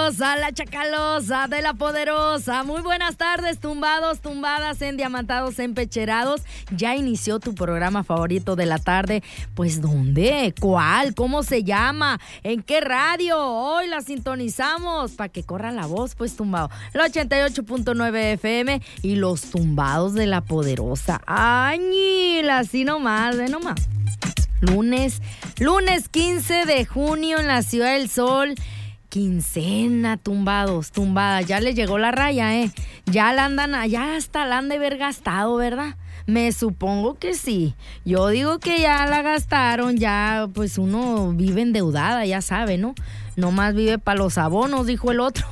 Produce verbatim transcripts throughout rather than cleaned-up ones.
chacalosa, la chacalosa de la poderosa. Muy buenas tardes, tumbados, tumbadas, endiamantados, empecherados. Ya inició tu programa favorito de la tarde. Pues, ¿dónde? ¿Cuál? ¿Cómo se llama? ¿En qué radio? Hoy la sintonizamos para que corra la voz, pues, tumbado. La ochenta y ocho punto nueve F M y los tumbados de la poderosa. ¡Añil! Así nomás, de nomás. Lunes, lunes quince de junio en la Ciudad del Sol. Quincena, tumbados, tumbadas. Ya les llegó la raya, ¿eh? Ya la andan, ya hasta la han de haber gastado, ¿verdad? Me supongo que sí. Yo digo que ya la gastaron, ya pues uno vive endeudada, ya sabe, ¿no? Nomás vive para los abonos, dijo el otro.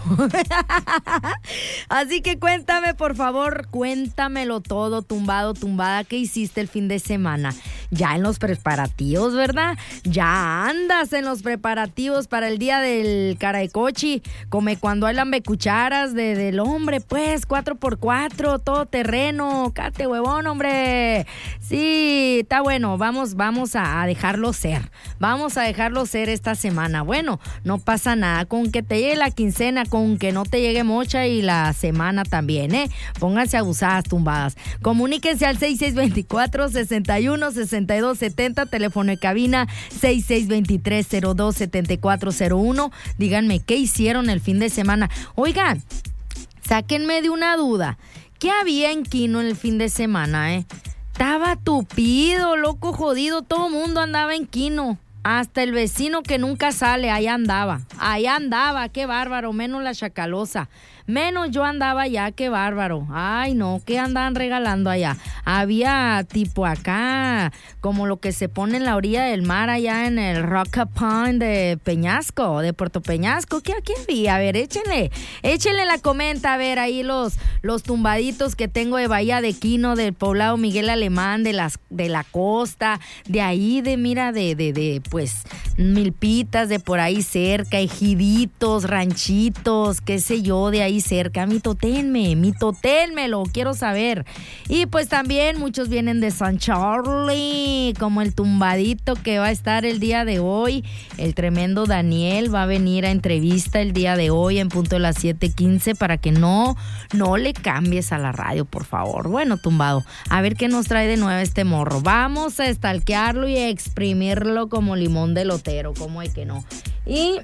Así que cuéntame, por favor, cuéntamelo todo, tumbado, tumbada. ¿Qué hiciste el fin de semana? Ya en los preparativos, ¿verdad? Ya andas en los preparativos para el día del caracochi. Come cuando hay lambecucharas de, del hombre, pues, cuatro por cuatro, todo terreno. Cate huevón, hombre. Sí, está bueno. Vamos, vamos a, a dejarlo ser. Vamos a dejarlo ser esta semana. Bueno, no No pasa nada, con que te llegue la quincena, con que no te llegue mocha y la semana también, ¿eh? Pónganse abusadas, tumbadas. Comuníquense al seis seis dos cuatro, seis uno, seis dos siete cero, teléfono de cabina seis seis dos tres, cero dos siete cuatro cero uno. Díganme, ¿qué hicieron el fin de semana? Oigan, sáquenme de una duda. ¿Qué había en Quino el fin de semana, eh? Estaba tupido, loco, jodido, todo mundo andaba en Quino. Hasta el vecino que nunca sale, ahí andaba, ahí andaba, qué bárbaro, menos la chacalosa, menos yo andaba allá, qué bárbaro. Ay no, ¿qué andaban regalando allá? Había tipo acá, como lo que se pone en la orilla del mar allá en el Rock Pond de Peñasco, de Puerto Peñasco. ¿Qué aquí había? A ver, échenle, échenle la comenta, a ver, ahí los, los tumbaditos que tengo de Bahía de Quino, del poblado Miguel Alemán, de las, de la costa, de ahí, de mira, de, de, de, pues, Milpitas, de por ahí cerca, ejiditos, ranchitos, qué sé yo, de ahí cerca. Mitotenme, mitotenme, lo quiero saber. Y pues también muchos vienen de San Charlie, como el tumbadito que va a estar el día de hoy, el tremendo Daniel va a venir a entrevista el día de hoy en punto de las siete quince para que no, no le cambies a la radio, por favor. Bueno, tumbado, a ver qué nos trae de nuevo este morro. Vamos a estalquearlo y a exprimirlo como limón de lotero, como es que no. Y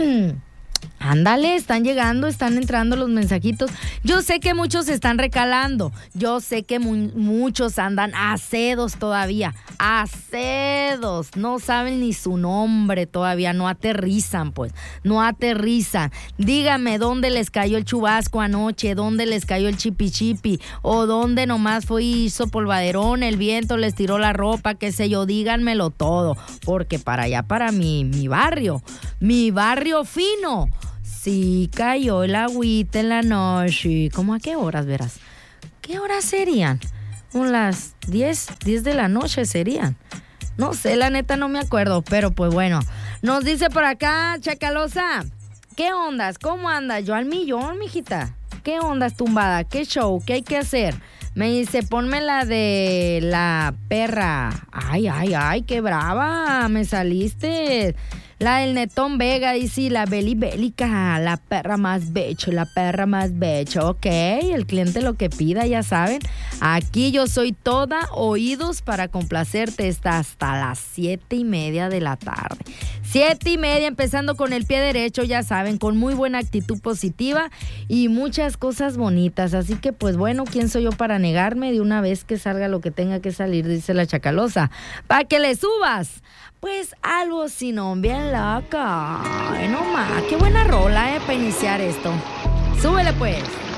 ándale, están llegando, están entrando los mensajitos. Yo sé que muchos están recalando. Yo sé que mu- muchos andan acedos todavía. Acedos. No saben ni su nombre todavía. No aterrizan, pues. No aterrizan. Dígame dónde les cayó el chubasco anoche, dónde les cayó el chipi chipi, o dónde nomás fue y hizo polvaderón, el viento les tiró la ropa, qué sé yo. Díganmelo todo. Porque para allá, para mi, mi barrio, mi barrio fino, sí cayó el agüita en la noche. ¿Cómo a qué horas, verás? ¿Qué horas serían? Unas diez, diez de la noche serían. No sé, la neta no me acuerdo, pero pues bueno. Nos dice por acá, Chacalosa, ¿qué ondas? ¿Cómo andas? Yo al millón, mijita. ¿Qué ondas, tumbada? ¿Qué show? ¿Qué hay que hacer? Me dice, ponme la de la perra. Ay, ay, ay, qué brava, me saliste. La del Netón Vega, dice, la Beli Bélica, la perra más becho, la perra más becho. Ok, el cliente lo que pida, ya saben. Aquí yo soy toda oídos para complacerte. Está hasta las siete y media de la tarde. Siete y media, empezando con el pie derecho, ya saben, con muy buena actitud positiva y muchas cosas bonitas. Así que, pues bueno, ¿quién soy yo para negarme de una vez que salga lo que tenga que salir? Dice la Chacalosa. ¿Para que le subas? Pues algo sin nombre, bien loca. Ay, no más, qué buena rola, eh, para iniciar esto. Súbele, pues.